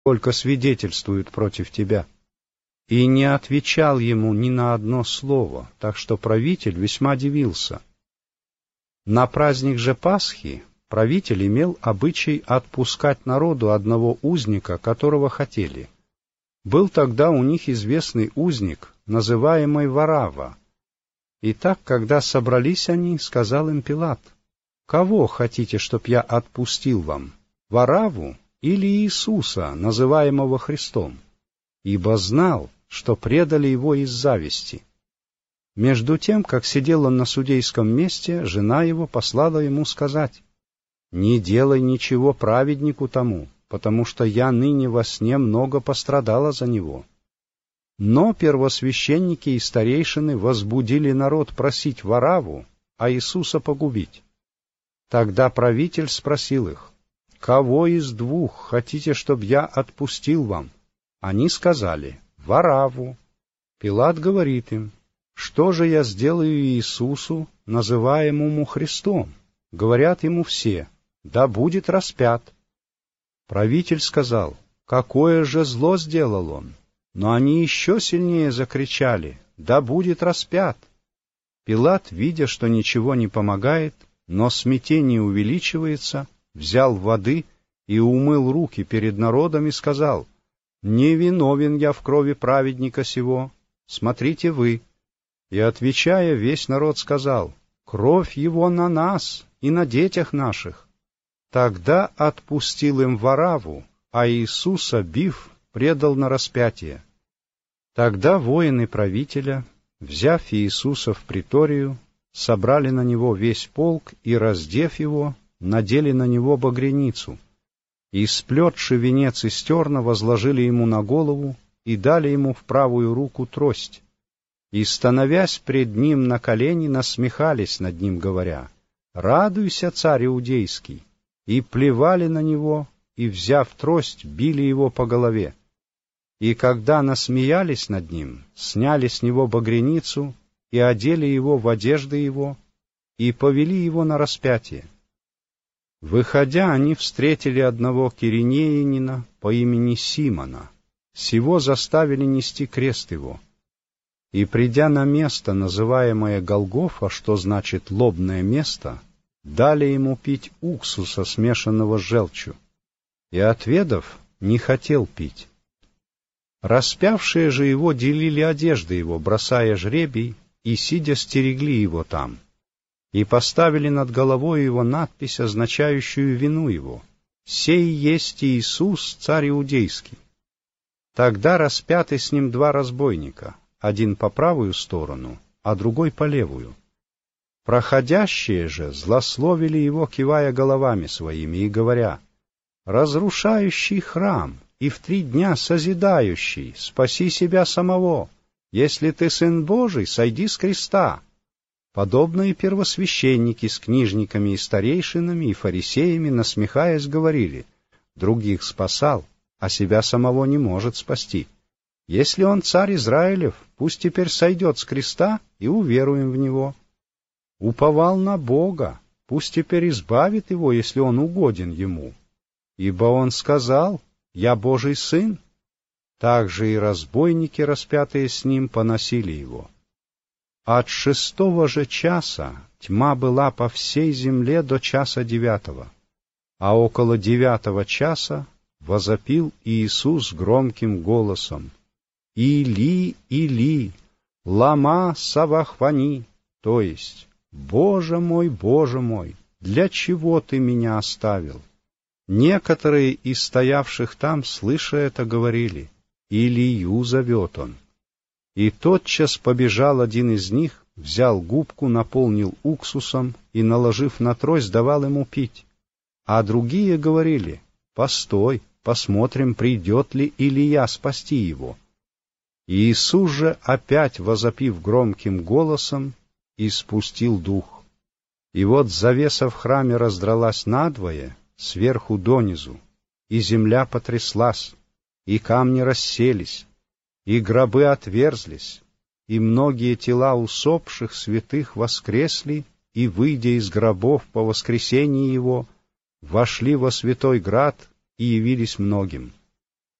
только свидетельствуют против тебя». И не отвечал ему ни на одно слово, так что правитель весьма дивился. На праздник же Пасхи правитель имел обычай отпускать народу одного узника, которого хотели. Был тогда у них известный узник, называемый Варава. Итак, когда собрались они, сказал им Пилат: «Кого хотите, чтоб я отпустил вам, Вараву или Иисуса, называемого Христом?» Ибо знал, что предали его из зависти. Между тем, как сидел он на судейском месте, жена его послала ему сказать: «Не делай ничего праведнику тому, потому что я ныне во сне много пострадала за него». Но первосвященники и старейшины возбудили народ просить Вараву, а Иисуса погубить. Тогда правитель спросил их: «Кого из двух хотите, чтоб я отпустил вам?» Они сказали: «Вараву». Пилат говорит им: «Что же я сделаю Иисусу, называемому Христом?» Говорят ему все: «Да будет распят». Правитель сказал: «Какое же зло сделал он?» Но они еще сильнее закричали: «Да будет распят». Пилат, видя, что ничего не помогает, но смятение увеличивается, взял воды и умыл руки перед народом и сказал: «Не виновен я в крови праведника сего, смотрите вы». И, отвечая, весь народ сказал: «Кровь его на нас и на детях наших». Тогда отпустил им Вараву, а Иисуса, бив, предал на распятие. Тогда воины правителя, взяв Иисуса в приторию, собрали на него весь полк и, раздев его, надели на него багряницу, и, сплетши венец из терна, возложили ему на голову и дали ему в правую руку трость. И, становясь пред ним на колени, насмехались над ним, говоря: «Радуйся, царь иудейский!» И плевали на него, и, взяв трость, били его по голове. И когда насмеялись над ним, сняли с него багряницу и одели его в одежды его, и повели его на распятие. Выходя, они встретили одного киринеянина по имени Симона. Сего заставили нести крест его. И, придя на место, называемое Голгофа, что значит «лобное место», дали ему пить уксуса, смешанного с желчью. И, отведав, не хотел пить. Распявшие же его делили одежды его, бросая жребий, и, сидя, стерегли его там. И поставили над головой его надпись, означающую вину его: «Сей есть Иисус, царь иудейский». Тогда распяты с ним два разбойника, один по правую сторону, а другой по левую. Проходящие же злословили его, кивая головами своими и говоря: «Разрушающий храм и в 3 дня созидающий, спаси себя самого. Если ты Сын Божий, сойди с креста». Подобно и первосвященники с книжниками и старейшинами и фарисеями, насмехаясь, говорили: «Других спасал, а себя самого не может спасти. Если он царь Израилев, пусть теперь сойдет с креста, и уверуем в него. Уповал на Бога, пусть теперь избавит его, если он угоден ему. Ибо он сказал: «Я Божий сын». Также и разбойники, распятые с ним, поносили его. От 6 же часа тьма была по всей земле до 9 часа, а около 9 часа возопил Иисус громким голосом: «Или, Или, лама савахвани», то есть: Боже мой, для чего ты меня оставил?» Некоторые из стоявших там, слыша это, говорили: «Илию зовет он». И тотчас побежал один из них, взял губку, наполнил уксусом и, наложив на трость, давал ему пить. А другие говорили: «Постой, посмотрим, придет ли Илия спасти его». И Иисус же, опять возопив громким голосом, испустил дух. И вот завеса в храме раздралась надвое, сверху донизу, и земля потряслась, и камни расселись, и гробы отверзлись, и многие тела усопших святых воскресли, и, выйдя из гробов по воскресении его, вошли во святой град и явились многим.